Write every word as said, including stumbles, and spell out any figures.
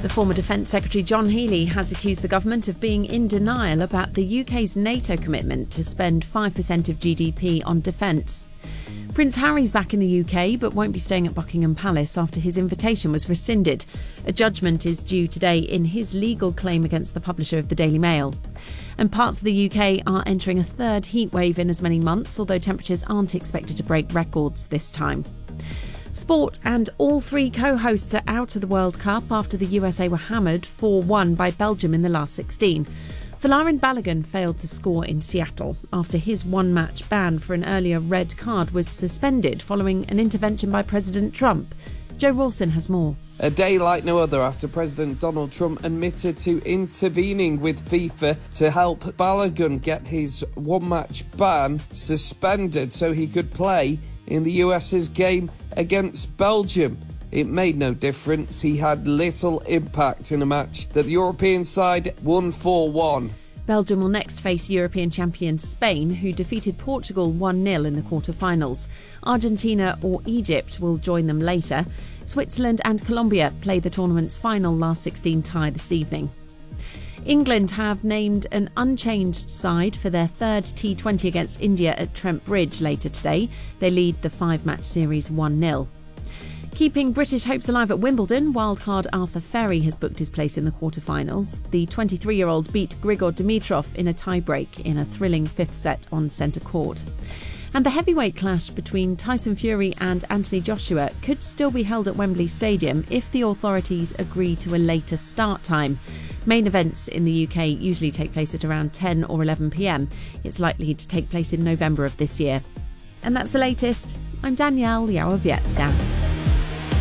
The former Defence Secretary John Healey has accused the government of being in denial about the U K's NATO commitment to spend five percent of G D P on defence. Prince Harry's back in the U K but won't be staying at Buckingham Palace after his invitation was rescinded. A judgment is due today in his legal claim against the publisher of the Daily Mail. And parts of the U K are entering a third heatwave in as many months, although temperatures aren't expected to break records this time. Sport, and all three co-hosts are out of the World Cup after the U S A were hammered four one by Belgium in the last sixteen. Folarin Balogun failed to score in Seattle after his one-match ban for an earlier red card was suspended following an intervention by President Trump. Joe Rawson has more. A day like no other after President Donald Trump admitted to intervening with FIFA to help Balogun get his one-match ban suspended so he could play in the U S's game against Belgium. It made no difference. He had little impact in a match that the European side won four one. Belgium will next face European champion Spain, who defeated Portugal one nil in the quarter-finals. Argentina or Egypt will join them later. Switzerland and Colombia play the tournament's final last sixteen tie this evening. England have named an unchanged side for their third T twenty against India at Trent Bridge later today. They lead the five-match series one nil. Keeping British hopes alive at Wimbledon, wildcard Arthur Ferry has booked his place in the quarter-finals. The twenty-three-year-old beat Grigor Dimitrov in a tie-break in a thrilling fifth set on centre court. And the heavyweight clash between Tyson Fury and Anthony Joshua could still be held at Wembley Stadium if the authorities agree to a later start time. Main events in the U K usually take place at around ten or eleven p.m. It's likely to take place in November of this year. And that's the latest. I'm Danielle Yawowiecka.